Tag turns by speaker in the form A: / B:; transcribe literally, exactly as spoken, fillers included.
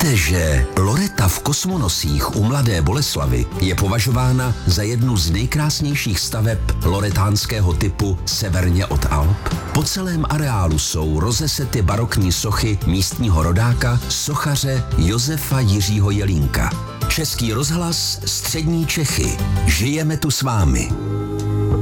A: Víte, že loreta v Kosmonosích u Mladé Boleslavi je považována za jednu z nejkrásnějších staveb loretánského typu severně od Alp? Po celém areálu jsou rozesety barokní sochy místního rodáka, sochaře Josefa Jiřího Jelínka. Český rozhlas, Střední Čechy. Žijeme tu s vámi.